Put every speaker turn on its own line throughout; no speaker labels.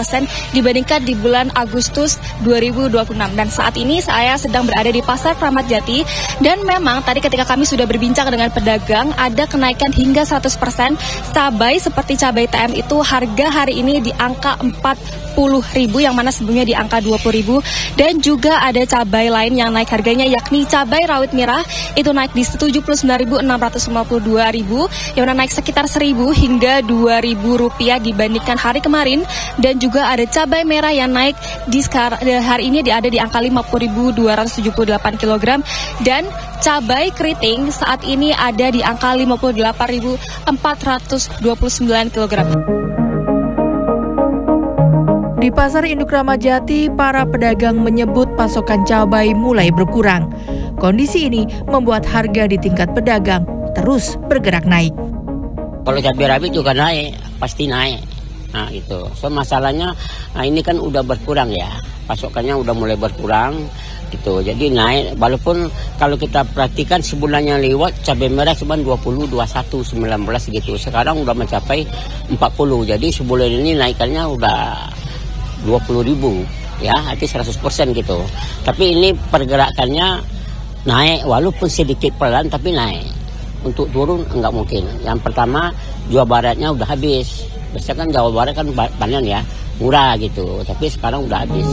dibandingkan di bulan Agustus 2026. Dan saat ini saya sedang berada di Pasar Kramat Jati, dan memang tadi ketika kami sudah berbincang dengan pedagang, ada kenaikan hingga 100%. Cabai seperti cabai TM itu harga hari ini di angka 40.000, yang mana sebelumnya di angka 20.000. Dan juga ada cabai lain yang naik harganya, yakni cabai rawit merah itu naik di 79.652.000, yang mana naik sekitar 1.000 hingga 2.000 rupiah dibandingkan hari kemarin. Dan juga ada cabai merah yang naik di hari ini ada di angka 50.278 kg, dan cabai keriting saat ini ada di angka 58.429 kg.
Di Pasar Induk Kramat Jati, para pedagang menyebut pasokan cabai mulai berkurang. Kondisi ini membuat harga di tingkat pedagang terus bergerak naik.
Kalau cabai rawit juga naik, pasti naik. Nah itu, so masalahnya ini kan udah berkurang ya, pasokannya udah mulai berkurang gitu. Jadi naik, walaupun kalau kita perhatikan sebulan yang lewat cabai merah cuma 20, 21, 19 gitu. Sekarang udah mencapai 40, jadi sebulan ini naikannya udah 20.000 ya, arti 100% gitu. Tapi ini pergerakannya naik, walaupun sedikit pelan tapi naik. Untuk turun enggak mungkin. Yang pertama, Jawa Baratnya udah habis. Biasanya kan Jawa Barat kan panen ya, murah gitu. Tapi sekarang udah habis.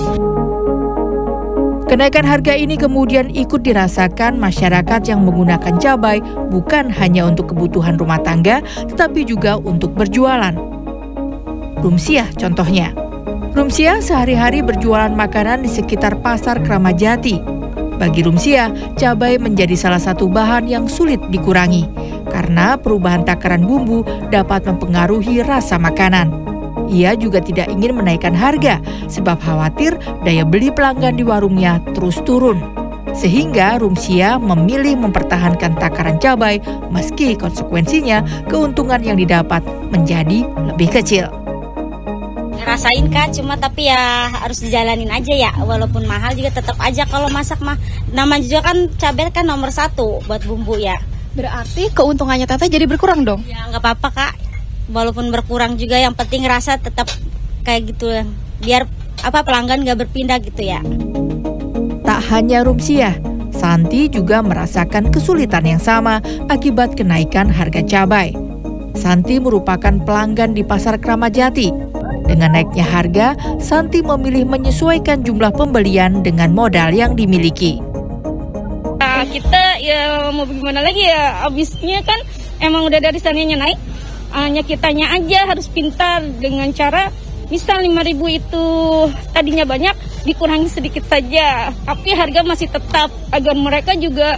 Kenaikan harga ini kemudian ikut dirasakan masyarakat yang menggunakan cabai bukan hanya untuk kebutuhan rumah tangga, tetapi juga untuk berjualan. Rumsiah contohnya. Rumsiah sehari-hari berjualan makanan di sekitar Pasar Kramat Jati. Bagi Rumsiah, cabai menjadi salah satu bahan yang sulit dikurangi karena perubahan takaran bumbu dapat mempengaruhi rasa makanan. Ia juga tidak ingin menaikkan harga sebab khawatir daya beli pelanggan di warungnya terus turun. Sehingga Rumsiah memilih mempertahankan takaran cabai meski konsekuensinya keuntungan yang didapat menjadi lebih kecil.
Ngerasain Kak, cuma tapi ya harus dijalanin aja ya, walaupun mahal juga tetap aja kalau masak mah. Namanya juga kan cabai kan nomor 1 buat bumbu ya.
Berarti keuntungannya Teteh jadi berkurang dong?
Ya nggak apa-apa Kak, walaupun berkurang juga yang penting rasa tetap kayak gitu, biar pelanggan nggak berpindah gitu ya.
Tak hanya Rumsiah, Santi juga merasakan kesulitan yang sama akibat kenaikan harga cabai. Santi merupakan pelanggan di Pasar Kramat Jati. Dengan naiknya harga, Santi memilih menyesuaikan jumlah pembelian dengan modal yang dimiliki.
Nah, kita ya mau gimana lagi ya, abisnya kan emang udah dari sananya naik. Hanya kitanya aja harus pintar dengan cara misal 5.000 itu tadinya banyak, dikurangi sedikit saja. Tapi harga masih tetap agar mereka juga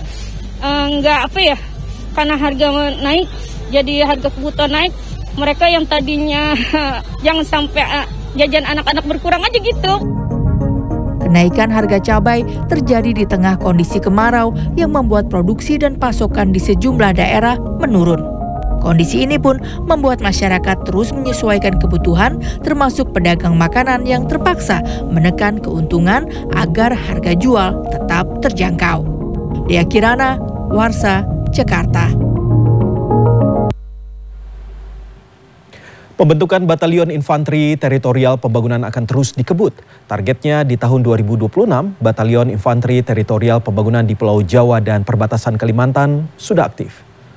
karena harga naik, jadi harga kebutuhan naik. Mereka yang tadinya jangan sampai jajan anak-anak berkurang aja gitu.
Kenaikan harga cabai terjadi di tengah kondisi kemarau yang membuat produksi dan pasokan di sejumlah daerah menurun. Kondisi ini pun membuat masyarakat terus menyesuaikan kebutuhan, termasuk pedagang makanan yang terpaksa menekan keuntungan agar harga jual tetap terjangkau. Dea Kirana, Warsa, Jakarta.
Pembentukan Batalion Infanteri Teritorial Pembangunan akan terus dikebut. Targetnya di tahun 2026, Batalion Infanteri Teritorial Pembangunan di Pulau Jawa dan perbatasan Kalimantan sudah aktif.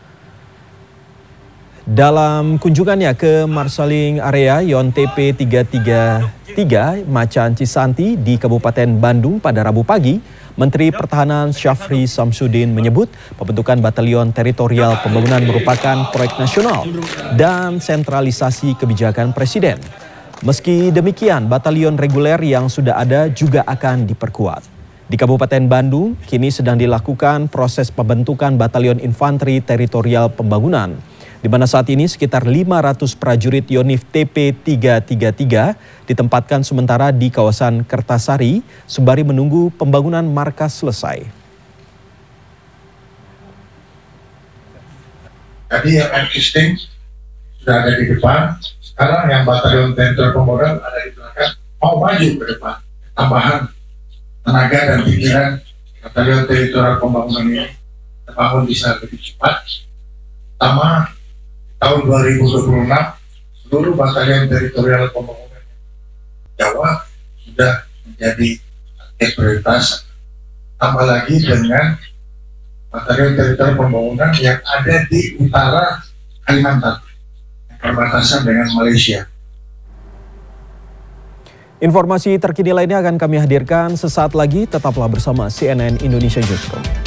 Dalam kunjungannya ke Marsaling Area Yon TP 333 Macan Cisanti di Kabupaten Bandung pada Rabu pagi, Menteri Pertahanan Syafri Samsudin menyebut pembentukan Batalion Teritorial Pembangunan merupakan proyek nasional dan sentralisasi kebijakan Presiden. Meski demikian, batalion reguler yang sudah ada juga akan diperkuat. Di Kabupaten Bandung, kini sedang dilakukan proses pembentukan Batalion Infanteri Teritorial Pembangunan, di mana saat ini sekitar 500 prajurit Yonif TP 333 ditempatkan sementara di kawasan Kertasari sembari menunggu pembangunan markas selesai.
Tadi yang existing sudah ada di depan, sekarang yang Batalion Teritorial Pembangunan ada di belakang, mau maju ke depan. Tambahan tenaga dan pikiran Batalion Teritorial Pembangunan ini terbangun bisa lebih cepat. Pertama, tahun 2026 seluruh Batalion Teritorial Pembangunan Jawa sudah menjadi prioritas, tambah lagi dengan batalion teritorial pembangunan yang ada di utara Kalimantan, perbatasan dengan Malaysia.
Informasi terkini lainnya akan kami hadirkan sesaat lagi, tetaplah bersama CNN Indonesia Newsroom.